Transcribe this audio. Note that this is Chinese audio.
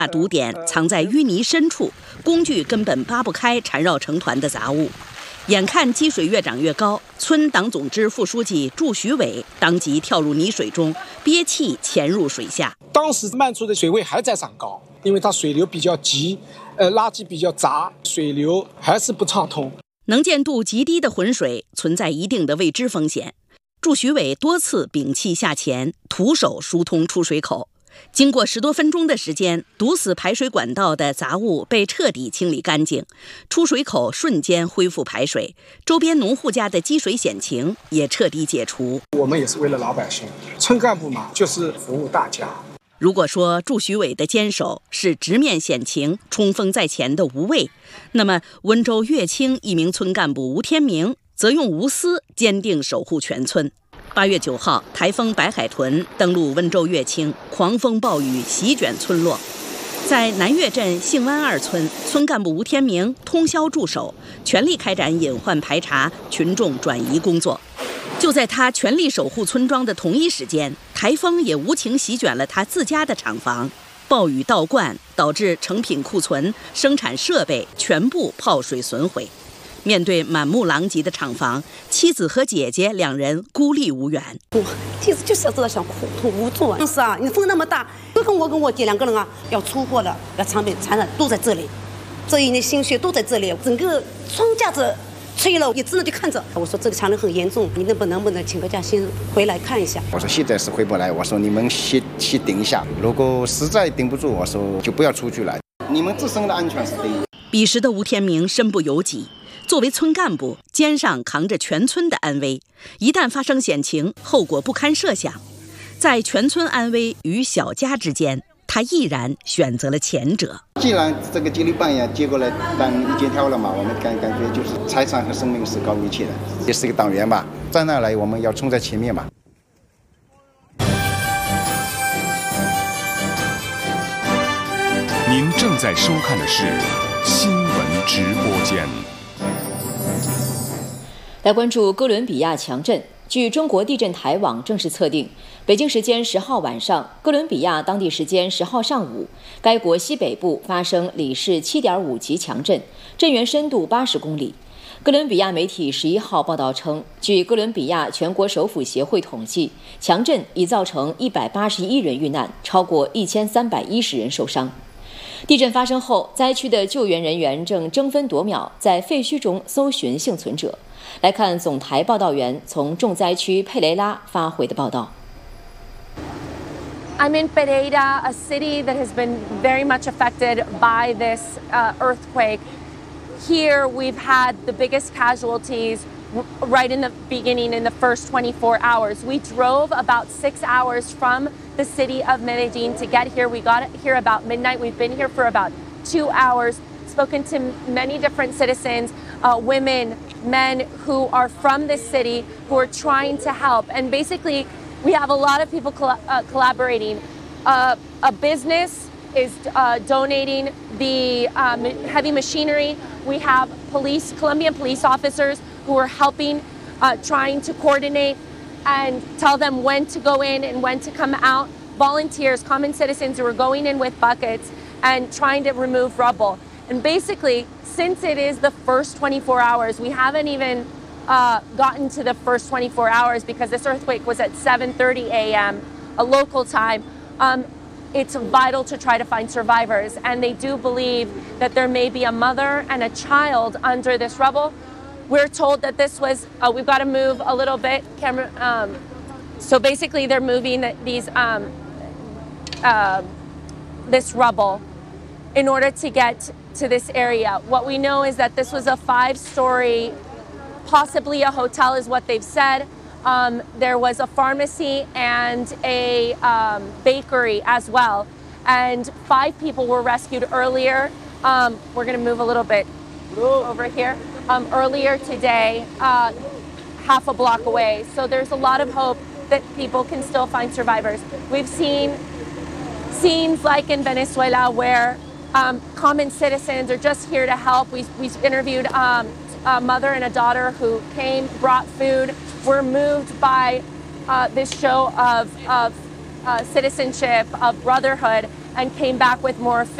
把毒点藏在淤泥深处，工具根本扒不开缠绕成团的杂物。眼看积水越长越高，村党总支副书记祝徐伟当即跳入泥水中，憋气潜入水下。 当时漫出的水位还在涨高，因为它水流比较急，垃圾比较杂，水流还是不畅通。 能见度极低的浑水存在一定的未知风险。祝徐伟多次屏气下潜，徒手疏通出水口。经过10多分钟的时间，堵死排水管道的杂物被彻底清理干净，出水口瞬间恢复排水，周边农户家的积水险情也彻底解除。 我们也是为了老百姓，村干部嘛，就是服务大家。 如果说祝徐伟的坚守是直面险情、冲锋在前的无畏，那么温州乐清一名村干部吴天明则用无私坚定守护全村。8月9号，台风白海豚登陆温州乐清，狂风暴雨席卷村落。在南岳镇杏湾2村，村干部吴天明通宵驻守，全力开展隐患排查、群众转移工作。就在他全力守护村庄的同一时间，台风也无情席卷了他自家的厂房。暴雨倒灌导致成品库存、生产设备全部泡水损毁。面对满目狼藉的厂房，妻子和姐姐2人孤立无援。 我其实就是要知道想苦痛无助啊！当时啊，你风那么大，就跟我姐2个人啊，要出货的，要产品产都在这里，这一年心血都在这里，整个庄稼子吹了，也只能就看着。我说这个产能很严重，你能不能请个假先回来看一下？ 我说现在是回不来，我说你们先顶一下，如果实在顶不住，我说就不要出去了，你们自身的安全是第一。 彼时的吴天明身不由己。作为村干部，肩上扛着全村的安危，一旦发生险情，后果不堪设想。在全村安危与小家之间，他毅然选择了前者。 既然这个接力棒也接过来当一肩挑了嘛，我们感觉就是财产和生命是高于一切的，也是一个党员吧，站那来我们要冲在前面吧。 您正在收看的是新闻直播间。 来关注哥伦比亚强震。据中国地震台网正式测定，北京时间10号晚上，哥伦比亚当地时间10号上午，该国西北部发生里氏7.5级强震，震源深度80公里。哥伦比亚媒体11号报道称，据哥伦比亚全国首府协会统计，强震已造成181人遇难，超过1310人受伤。地震发生后，灾区的救援人员正争分夺秒在废墟中搜寻幸存者。来看总台报道员从重灾区佩雷拉发回的报道。 I'm in Pereira, a city that has been very much affected by this earthquake. Here we've had the biggest casualties right in the beginning, in the first 24 hours. We drove about 6 hours from the city of Medellin to get here. We got here about midnight. We've been here for about 2 hours, spoken to many different citizens, women, men who are from this city who are trying to help. And basically, we have a lot of people collaborating. A business is donating the heavy machinery. We have Colombian police officers who are helping, trying to coordinate and tell them when to go in and when to come out. Volunteers, common citizens who are going in with buckets and trying to remove rubble. And basically, since it is the first 24 hours, we haven't even gotten to the first 24 hours because this earthquake was at 7:30 a.m. a local time. It's vital to try to find survivors, and they do believe that there may be a mother and a child under this rubble. We're told that this was, we've got to move a little bit, camera. So basically they're moving this rubble in order to get to this area. What we know is that this was a 5-story, possibly a hotel is what they've said. There was a pharmacy and a bakery as well. And 5 people were rescued earlier. We're going to move a little bit over here. Earlier today, half a block away. So there's a lot of hope that people can still find survivors. We've seen scenes like in Venezuela where common citizens are just here to help. We interviewed a mother and a daughter who came, brought food. We're moved by this show of citizenship, of brotherhood, and came back with more food.